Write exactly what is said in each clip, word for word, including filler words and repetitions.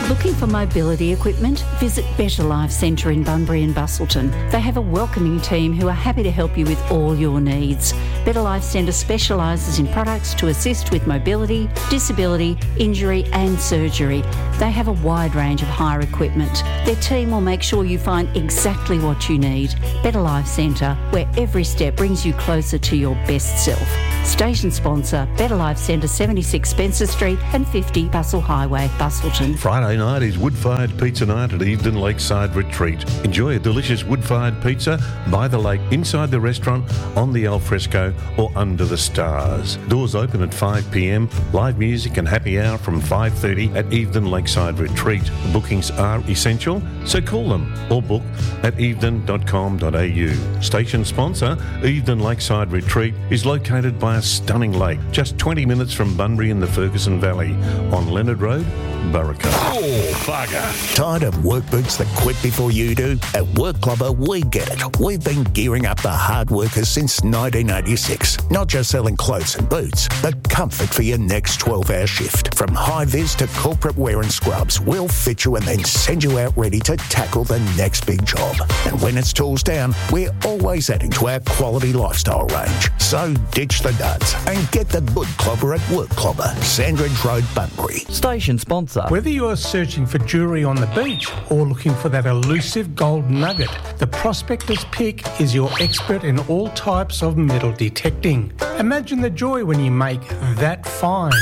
Looking for mobility equipment? Visit Better Life Centre in Bunbury and Bustleton. They have a welcoming team who are happy to help you with all your needs. Better Life Centre specialises in products to assist with mobility, disability, injury and surgery. They have a wide range of hire equipment. Their team will make sure you find exactly what you need. Better Life Centre, where every step brings you closer to your best self. Station sponsor, Better Life Centre, seventy-six Spencer Street and fifty Bustle Highway, Bustleton. Friday night is wood-fired pizza night at Evedon Lakeside Retreat. Enjoy a delicious wood-fired pizza by the lake, inside the restaurant, on the alfresco or under the stars. Doors open at five p m. Live music and happy hour from five thirty at Evedon Lakeside Retreat. Bookings are essential, so call them or book at evedon dot com dot a u. Station sponsor, Evedon Lakeside Retreat, is located by a stunning lake, just twenty minutes from Bunbury in the Ferguson Valley, on Leonard Road, Burraca. Oh, bugger. Tired of work boots that quit before you do? At Work Clubber, we get it. We've been gearing up the hard workers since nineteen eighty-six. Not just selling clothes and boots, but comfort for your next twelve-hour shift. From high-vis to corporate wear and scrubs, we'll fit you and then send you out ready to tackle the next big job. And when it's tools down, we're always adding to our quality lifestyle range. So ditch the duds and get the good clobber at Work Clubber, Sandridge Road, Bunbury. Station sponsor. Whether you are searching for jewellery on the beach or looking for that elusive gold nugget, the Prospector's Pick is your expert in all types of metal detecting. Imagine the joy when you make that find.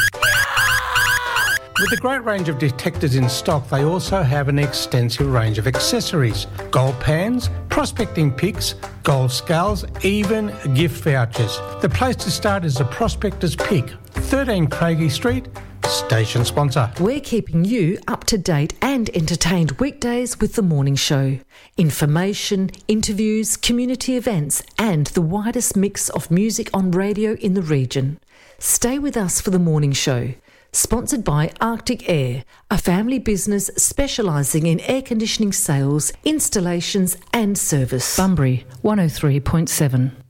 With a great range of detectors in stock, they also have an extensive range of accessories. Gold pans, prospecting picks, gold scales, even gift vouchers. The place to start is the Prospector's Pick, thirteen Craigie Street, station sponsor. We're keeping you up to date and entertained weekdays with The Morning Show. Information, interviews, community events and the widest mix of music on radio in the region. Stay with us for The Morning Show. Sponsored by Arctic Air, a family business specialising in air conditioning sales, installations and service. Bunbury one oh three point seven.